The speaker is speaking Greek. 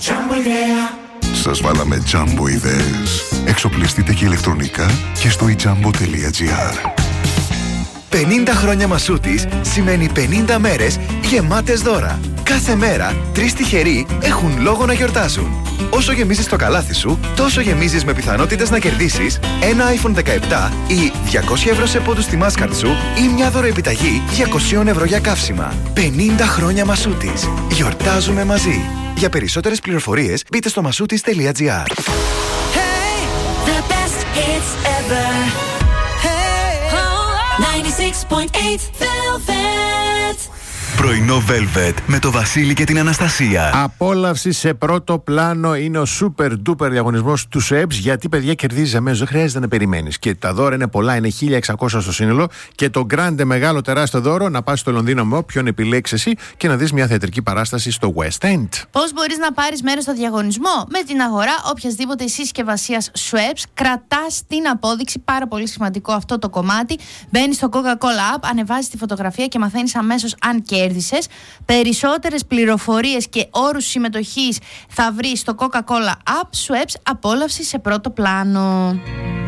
Σας βάλαμε Jumbo ιδέες. Εξοπλιστείτε και ηλεκτρονικά και στο ijambo.gr. 50 χρόνια Μασούτης σημαίνει 50 μέρες γεμάτες δώρα. Κάθε μέρα 3 τυχεροί έχουν λόγο να γιορτάζουν. Όσο γεμίζεις το καλάθι σου, τόσο γεμίζεις με πιθανότητες να κερδίσεις ένα iPhone 17 ή 200 ευρώ σε πόντους στη Mastercard σου ή μια δωροεπιταγή 200 ευρώ για καύσιμα. 50 χρόνια Μασούτης. Γιορτάζουμε μαζί. Για περισσότερες πληροφορίες μπείτε στο masutis.gr. Hey, the best hits ever. Hey, 96.8 Velvet. Πρωινό Velvet με το Βασίλη και την Αναστασία. Απόλαυση σε πρώτο πλάνο είναι ο super duper διαγωνισμός του ΣΕΠΣ. Γιατί, παιδιά, κερδίζεις αμέσως, δεν χρειάζεται να περιμένεις. Και τα δώρα είναι πολλά, είναι 1.600 στο σύνολο. Και το grande μεγάλο τεράστιο δώρο να πας στο Λονδίνο με όποιον επιλέξεις εσύ και να δεις μια θεατρική παράσταση στο West End. Πώς μπορείς να πάρεις μέρος στο διαγωνισμό? Με την αγορά οποιασδήποτε συσκευασίας Schweppes, κρατάς την απόδειξη, πάρα πολύ σημαντικό αυτό το κομμάτι. Μπαίνεις στο Coca-Cola App, ανεβάζεις τη φωτογραφία και μαθαίνεις αμέσως αν κέρδισες. Περισσότερες πληροφορίες και όρους συμμετοχής θα βρεις στο Coca-Cola App. Schweppes, απόλαυση σε πρώτο πλάνο.